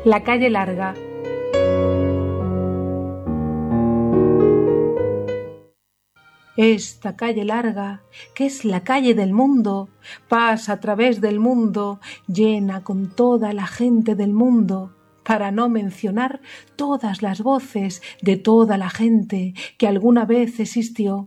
La calle larga. Esta calle larga, que es la calle del mundo, pasa a través del mundo, llena con toda la gente del mundo, para no mencionar todas las voces de toda la gente que alguna vez existió.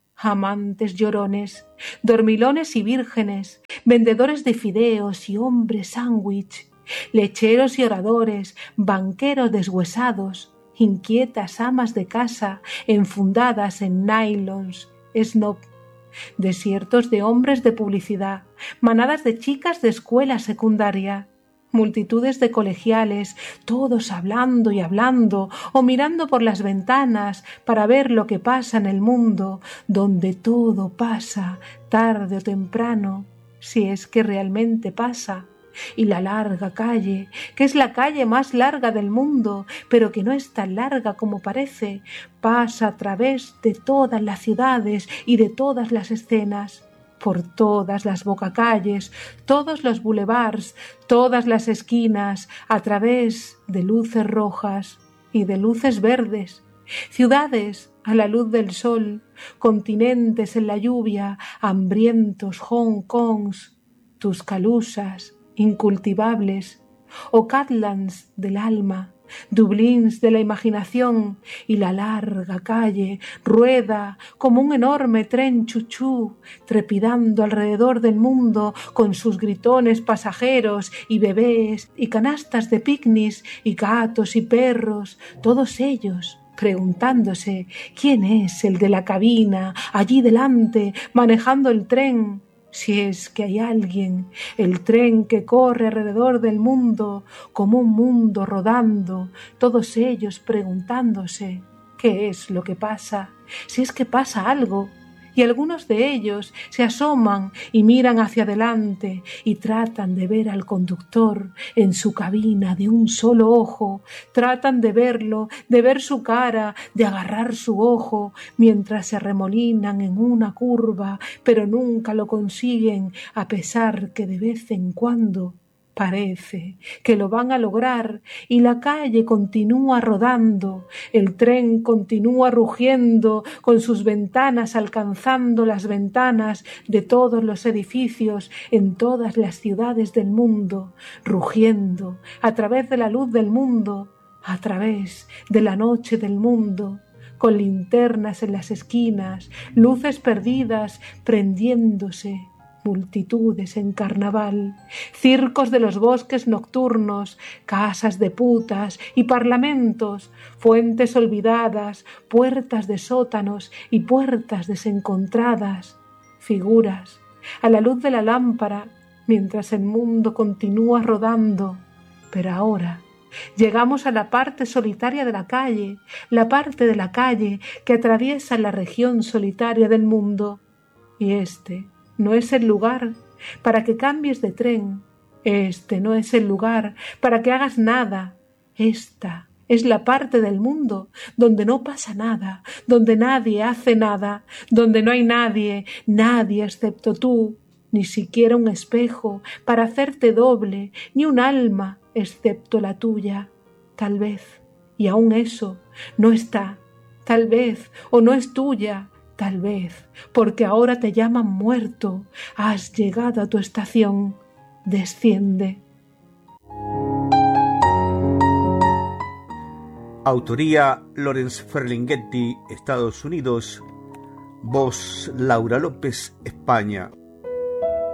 Amantes llorones, dormilones y vírgenes, vendedores de fideos y hombres sándwich, lecheros y oradores, banqueros deshuesados, inquietas amas de casa enfundadas en nylons, snob, desiertos de hombres de publicidad, manadas de chicas de escuela secundaria, multitudes de colegiales, todos hablando y hablando, o mirando por las ventanas para ver lo que pasa en el mundo, donde todo pasa, tarde o temprano, si es que realmente pasa. Y la larga calle, que es la calle más larga del mundo, pero que no es tan larga como parece, pasa a través de todas las ciudades y de todas las escenas, por todas las bocacalles, todos los boulevards, todas las esquinas, a través de luces rojas y de luces verdes, ciudades a la luz del sol, continentes en la lluvia, hambrientos Hong Kongs, Tuscaloosa, incultivables, o Catlands del alma, Dublíns de la imaginación, y la larga calle rueda como un enorme tren chuchú, trepidando alrededor del mundo con sus gritones pasajeros y bebés y canastas de picnics y gatos y perros, todos ellos preguntándose quién es el de la cabina allí delante manejando el tren. Si es que hay alguien, el tren que corre alrededor del mundo, como un mundo rodando, todos ellos preguntándose qué es lo que pasa, si es que pasa algo, y algunos de ellos se asoman y miran hacia adelante y tratan de ver al conductor en su cabina de un solo ojo, tratan de verlo, de ver su cara, de agarrar su ojo, mientras se arremolinan en una curva, pero nunca lo consiguen, a pesar que de vez en cuando parece que lo van a lograr, y la calle continúa rodando, el tren continúa rugiendo con sus ventanas alcanzando las ventanas de todos los edificios en todas las ciudades del mundo, rugiendo a través de la luz del mundo, a través de la noche del mundo, con linternas en las esquinas, luces perdidas prendiéndose, multitudes en carnaval, circos de los bosques nocturnos, casas de putas y parlamentos, fuentes olvidadas, puertas de sótanos y puertas desencontradas, figuras a la luz de la lámpara, mientras el mundo continúa rodando. Pero ahora llegamos a la parte solitaria de la calle, la parte de la calle que atraviesa la región solitaria del mundo, y este no es el lugar para que cambies de tren, este no es el lugar para que hagas nada, esta es la parte del mundo donde no pasa nada, donde nadie hace nada, donde no hay nadie, nadie excepto tú, ni siquiera un espejo para hacerte doble, ni un alma excepto la tuya, tal vez, y aun eso no está, tal vez, o no es tuya, tal vez, porque ahora te llaman muerto, has llegado a tu estación, desciende. Autoría Lorenz Ferlinghetti, Estados Unidos. Voz Laura López, España.